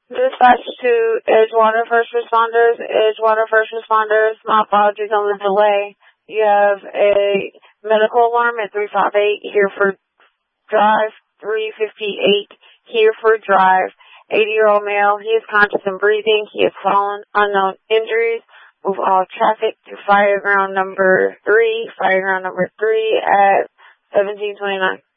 Dispatch to Edgewater First Responders. Edgewater First Responders, my apologies on the delay. You have a medical alarm at 358 here for drive, 358 here for drive. 80-year-old male, he is conscious and breathing. He has fallen, unknown injuries. Move all traffic to fireground number 3 at 1729.